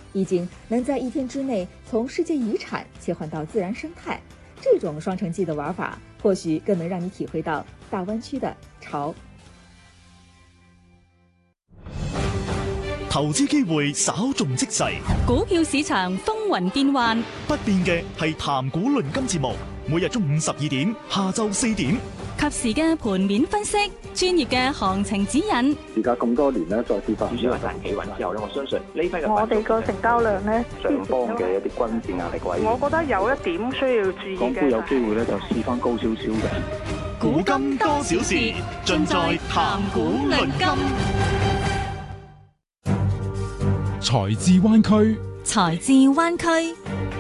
已经能在1天之内从世界遗产切换到自然生态。这种双城记的玩法，或许更能让你体会到大湾区的潮。 投資機會稍縱即逝， 股票市場風雲變幻， 不變嘅係談股論金節目，每日中午12點，下晝4點， 及時嘅盤面分析，專業嘅行情指引。 而家咁多年咧，再跌翻， 主要係大企穩之後咧，我相信呢批嘅我哋個成交量咧， 上方嘅一啲均線壓力位， 我覺得有一點需要注意嘅， 港股有機會咧就試翻高少少嘅。 古今多少事，盡在談股論金。 財智灣區， 財智灣區。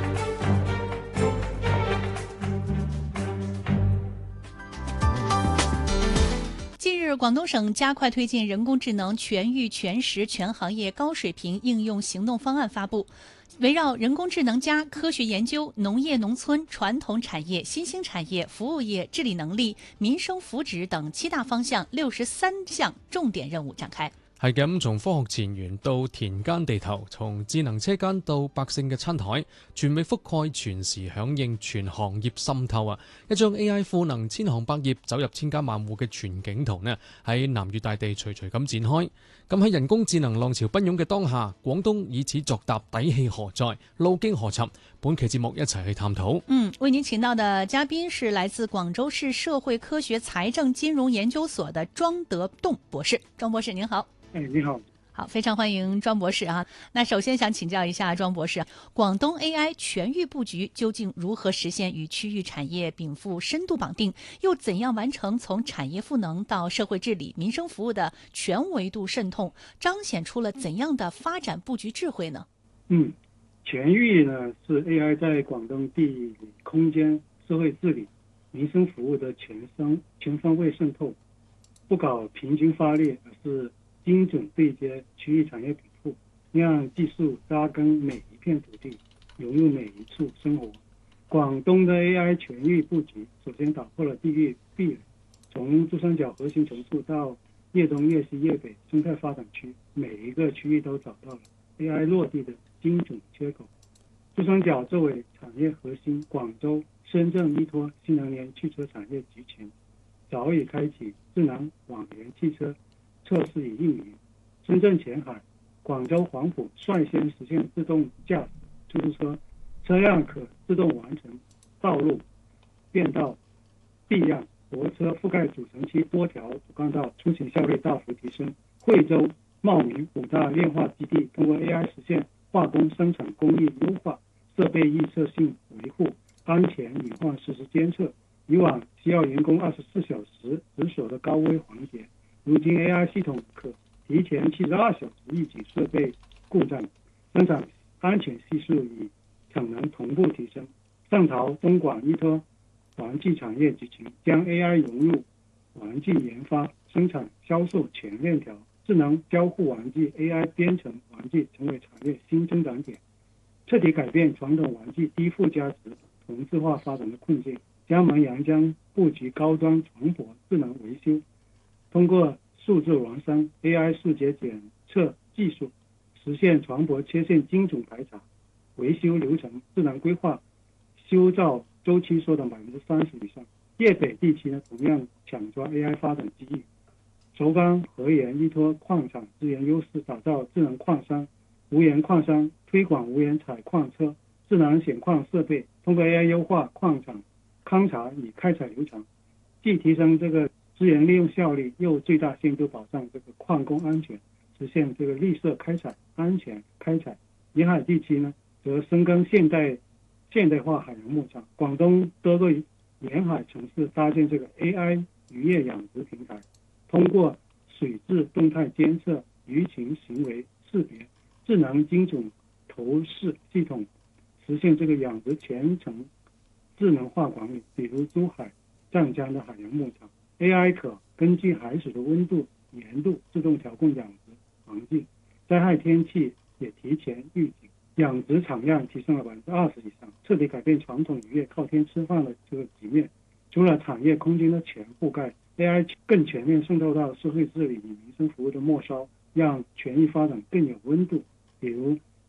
近日，廣東省加快推進人工智能全域全時全行業高水平應用行動方案發布，圍繞人工智能加科學研究、農業農村、傳統產業、新興產業、服務業、治理能力、民生福祉等7大方向63項重點任務展開。 係咁，從科學前沿到田間地頭，從智能車間到百姓嘅餐台，全域覆蓋、全時響應、全行業滲透啊！一張 AI 賦能千行百業、走入千家萬戶嘅全景圖呢，喺南粵大地徐徐咁展開。咁喺人工智能浪潮奔湧嘅當下，廣東以此作答，底氣何在？路徑何尋？本期節目一齊去探討。 為您請到的嘉賓是來自廣州市社會科學財政金融研究所的莊德棟博士。莊博士您好。 你好。 好，非常歡迎莊博士啊。那首先想請教一下莊博士，廣東 AI 全域佈局究竟如何實現與區域產業稟賦深度綁定，又怎樣完成從產業賦能到社會治理、民生服務的全維度滲透，彰顯出了怎樣的發展佈局智慧呢？ 全域呢是 AI 在廣東地理空間、社會治理、民生服務的全方位滲透，不搞平均發力，而是精準對接區域產業稟賦，讓技術扎根每一片土地，融入每一處生活。廣東的 AI 全域佈局首先打破了地域壁壘，從珠三角核心城市到粵東、粵西、粵北生態發展區，每一個區域都找到了 AI 落地的精準缺口。珠三角作為產業核心，廣州、深圳依託新能源汽車產業集群，早已開啟智能網聯汽車測試與運營。深圳前海、廣州黃埔率先實現自動駕駛出租車，車輛可自動完成道路變道、避讓，泊車覆蓋主城區多條主幹道，出行效率大幅提升。惠州、茂名5大煉化基地通過 AI 實現化工生產工藝優化、設備預測性維護、安全隱患實時監測。以往需要員工24小時值守的高危環節，如今 AI 系統可提前72小時預警設備故障，生產安全係數與產能同步提升。上陶、東莞依託玩具產業集群，將 AI 融入玩具研發、生產、銷售全鏈條，智能交互玩具、AI 編程玩具成為產業新增長點，徹底改變傳統玩具低附加值、同質化發展的困境。江門陽江佈局高端船舶智能維修，通過數字孿生 AI 數節檢測技術，實現船舶切線精準排查，維修流程智能規劃，修造周期縮短30%以上。粵北地區呢，同樣搶抓 AI 發展機遇，首鋼河源依託礦產資源優勢，打造智能礦山、無鹽礦山，推廣無鹽採礦車、智能顯礦設備，通過 AI 優化礦場勘查與開採流程，既提升這個資源利用效率，又最大限度保障這個礦工安全，實現這個綠色開採、安全開採。沿海地區呢，則深耕現代化海洋牧場，廣東多個沿海城市搭建這個 AI 漁業養殖平台，通過水質動態監測、魚群行為識別、智能精準投射系統，實現這個養殖全程智能化管理。比如珠海、湛江的海洋牧場 ，AI 可根據海水的溫度、鹽度自動調控養殖環境，災害天氣也提前預警，養殖產量提升了20%以上，徹底改變傳統漁業靠天吃飯的這個局面。除了產業空間的全覆蓋， AI 更全面滲透到社會治理與民生服務的末梢，讓全域發展更有溫度。比如